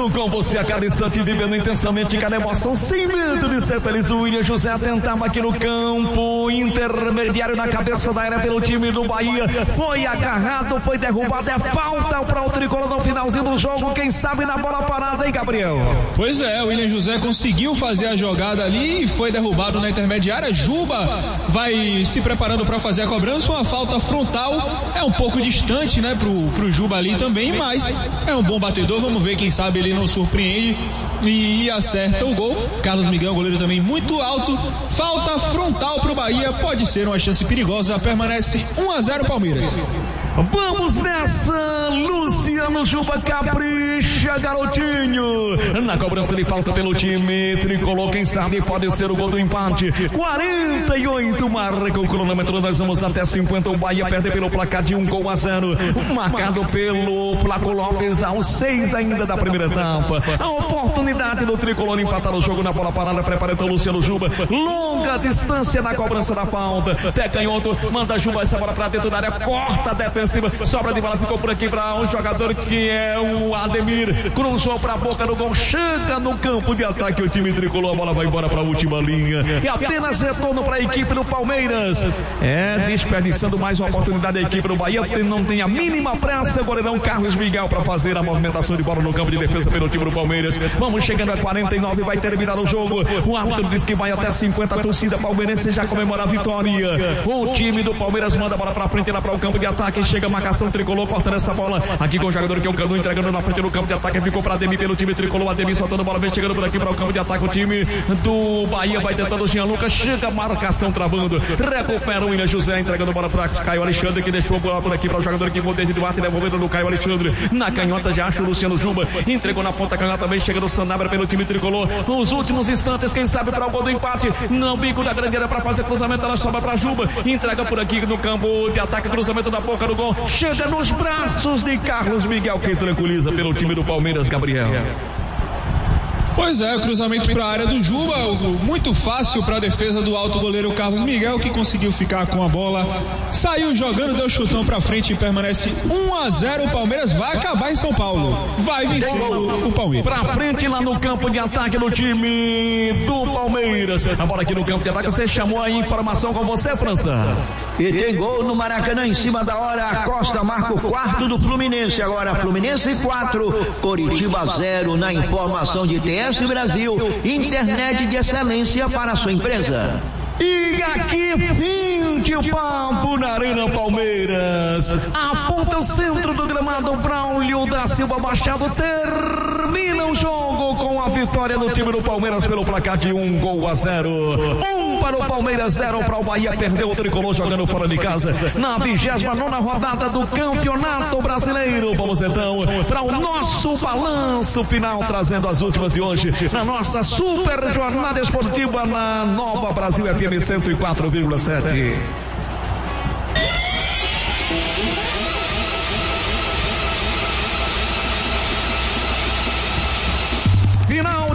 com você a cada instante, vivendo intensamente cada emoção, sem medo de ser feliz. O William José tentava aqui no campo intermediário, na cabeça da área pelo time do Bahia, foi agarrado, foi derrubado, é falta para o tricolor no finalzinho do jogo, quem sabe na bola parada, hein, Gabriel? Pois é, o William José conseguiu fazer a jogada ali e foi derrubado na intermediária. Juba vai se preparando para fazer a cobrança, uma falta frontal, é um pouco distante, né, pro Juba ali também, mas é um bom batedor, vamos ver, quem sabe ele não surpreende e acerta o gol. Carlos Miguel, goleiro também muito alto, falta frontal pro Bahia, pode ser uma chance perigosa, permanece 1-0 Palmeiras. Vamos nessa, Luciano Juba capricha, garotinho, na cobrança de falta pelo time tricolor, quem sabe pode ser o gol do empate. 48 marca o cronômetro, nós vamos até 50, o Bahia perde pelo placar de 1-0, marcado pelo Flaco Lopes aos 6 ainda da primeira etapa. A oportunidade do tricolor empatar o jogo na bola parada, prepara então Luciano Juba, longa distância na cobrança da falta, pé canhoto, manda Juba essa bola pra dentro da área, corta a defesa, sobra de bola, ficou por aqui para um jogador que é o Ademir, cruzou para a boca do gol, chega no campo de ataque o time tricolor, a bola vai embora para a última linha e apenas retorno para a equipe do Palmeiras, desperdiçando mais uma oportunidade da equipe do Bahia, não tem a mínima pressa, o goleirão Carlos Miguel para fazer a movimentação de bola no campo de defesa pelo time do Palmeiras. Vamos chegando a 49, vai terminar o jogo, o árbitro diz que vai até 50, a torcida palmeirense já comemora a vitória, o time do Palmeiras manda a bola para frente lá para o campo de ataque, chega a marcação tricolor, cortando essa bola aqui com o jogador que é o Canu, entregando na frente do campo de ataque, ficou para Ademir pelo time tricolor, Ademir soltando a bola, vem chegando por aqui para o campo de ataque, o time do Bahia vai tentando o Jean Lucas, chega a marcação travando, recupera o William José, entregando a bola para Caio Alexandre, que deixou a bola por aqui para o jogador que vou desde o arte, devolvendo no Caio Alexandre, na canhota já acha o Luciano Juba, entregou na ponta canhota, também chega no Sanabria pelo time tricolor, nos últimos instantes, quem sabe para o gol do empate, no bico da grande área para fazer cruzamento, ela sobra para Juba, entrega por aqui no campo de ataque, cruzamento da boca do gol, chega nos braços de Carlos Miguel, que tranquiliza pelo time do Palmeiras, Gabriel. Pois é, cruzamento para a área do Juba, muito fácil para a defesa do alto goleiro Carlos Miguel, que conseguiu ficar com a bola, saiu jogando, deu chutão para frente e permanece 1-0. O Palmeiras vai acabar em São Paulo, vai vencer o Palmeiras. Para frente lá no campo de ataque do time do Palmeiras, a bola aqui no campo de ataque, você chamou a informação com você, França? E tem gol no Maracanã em cima da hora, a Costa marca o quarto do Fluminense, agora Fluminense 4, Coritiba 0, na informação de TS Brasil, internet de excelência para a sua empresa. E aqui, fim de papo na Arena Palmeiras. Aponta o centro do gramado, Braulio da Silva Machado termina o jogo com a vitória do time do Palmeiras pelo placar de 1-0. 1 para o Palmeiras, 0 para o Bahia. Perdeu o tricolor jogando fora de casa na 29ª rodada do Campeonato Brasileiro. Vamos então para o nosso balanço final, trazendo as últimas de hoje na nossa super jornada esportiva na Nova Brasil FM 104,7.